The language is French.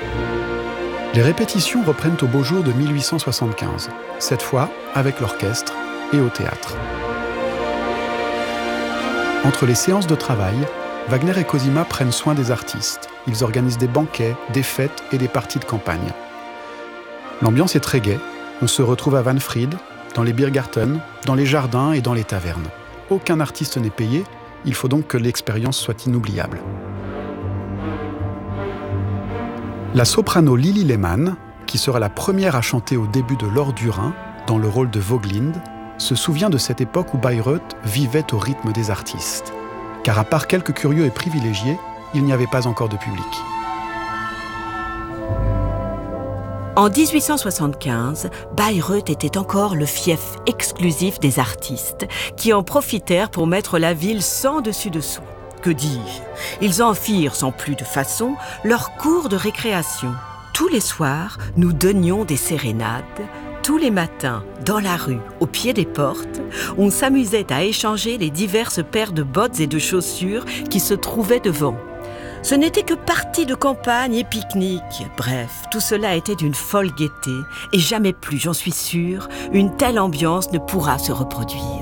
Les répétitions reprennent au beau jour de 1875, cette fois avec l'orchestre et au théâtre. Entre les séances de travail, Wagner et Cosima prennent soin des artistes. Ils organisent des banquets, des fêtes et des parties de campagne. L'ambiance est très gaie. On se retrouve à Wahnfried, dans les Biergarten, dans les jardins et dans les tavernes. Aucun artiste n'est payé, il faut donc que l'expérience soit inoubliable. La soprano Lili Lehmann, qui sera la première à chanter au début de L'Or du Rhin, dans le rôle de Vogelinde, se souvient de cette époque où Bayreuth vivait au rythme des artistes. Car à part quelques curieux et privilégiés, il n'y avait pas encore de public. En 1875, Bayreuth était encore le fief exclusif des artistes, qui en profitèrent pour mettre la ville sans dessus-dessous. Que dis-je ? Ils en firent, sans plus de façon, leur cours de récréation. Tous les soirs, nous donnions des sérénades. Tous les matins, dans la rue, au pied des portes, on s'amusait à échanger les diverses paires de bottes et de chaussures qui se trouvaient devant. Ce n'était que parties de campagne et pique-nique. Bref, tout cela était d'une folle gaieté et jamais plus, j'en suis sûre, une telle ambiance ne pourra se reproduire.